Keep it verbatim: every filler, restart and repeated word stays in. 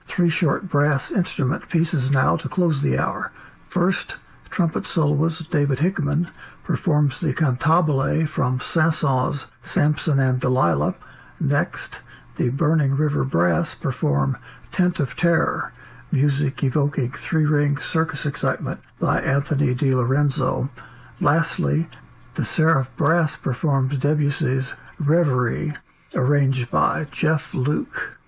Three short brass instrument pieces now to close the hour. First, trumpet soloist David Hickman performs the cantabile from Saint-Saëns' Samson and Delilah. Next, the Burning River Brass perform Tent of Terror, music evoking three-ring circus excitement by Anthony DiLorenzo. Lastly, the Seraph Brass performs Debussy's Reverie, arranged by Jeff Luke.